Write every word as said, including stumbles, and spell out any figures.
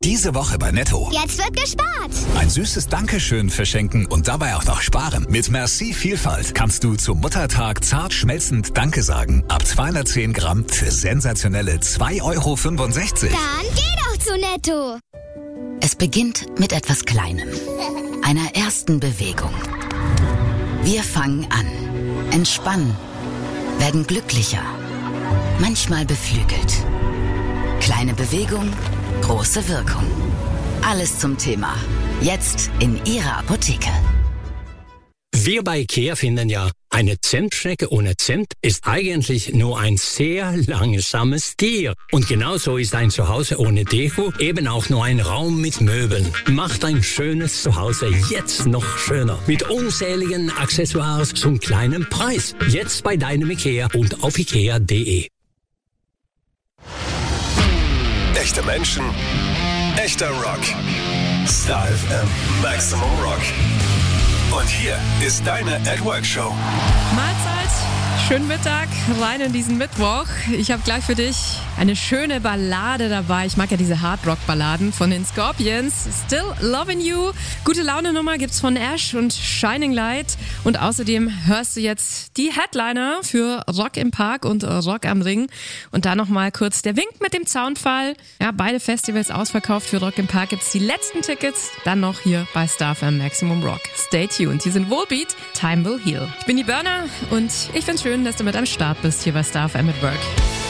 Diese Woche bei Netto. Jetzt wird gespart. Ein süßes Dankeschön verschenken und dabei auch noch sparen. Mit Merci Vielfalt kannst du zum Muttertag zart schmelzend Danke sagen. Ab zweihundertzehn Gramm für sensationelle zwei Euro fünfundsechzig. Dann geh doch zu Netto. Es beginnt mit etwas Kleinem. Einer ersten Bewegung. Wir fangen an, entspannen, werden glücklicher, manchmal beflügelt. Kleine Bewegung, große Wirkung. Alles zum Thema. Jetzt in Ihrer Apotheke. Wir bei IKEA finden ja, eine Zentschnecke ohne Zimt ist eigentlich nur ein sehr langsames Tier. Und genauso ist ein Zuhause ohne Deko eben auch nur ein Raum mit Möbeln. Macht ein schönes Zuhause jetzt noch schöner. Mit unzähligen Accessoires zum kleinen Preis. Jetzt bei deinem IKEA und auf ikea punkt de. Echte Menschen, echter Rock. Star F M Maximum Rock. Und hier ist deine At Work Show. Mahlzeit, schönen Mittag, rein in diesen Mittwoch. Ich habe gleich für dich eine schöne Ballade dabei. Ich mag ja diese Hard-Rock-Balladen von den Scorpions. Still Loving You. Gute Laune-Nummer gibt's von Ash und Shining Light. Und außerdem hörst du jetzt die Headliner für Rock im Park und Rock am Ring. Und da nochmal kurz der Wink mit dem Zaunfall. Ja, beide Festivals ausverkauft. Für Rock im Park gibt's die letzten Tickets. Dann noch hier bei Star F M Maximum Rock. Stay tuned. Hier sind Volbeat, Time Will Heal. Ich bin die Burner und ich find's schön, dass du mit am Start bist hier bei Star F M at Work.